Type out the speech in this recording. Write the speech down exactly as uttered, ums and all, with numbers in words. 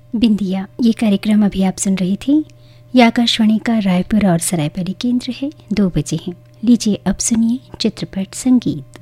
बिंदिया ये कार्यक्रम अभी आप सुन रहे थे। ये आकाशवाणी का रायपुर और सरायपली केंद्र है। दो बजे हैं। लीजिए अब सुनिए चित्रपट संगीत।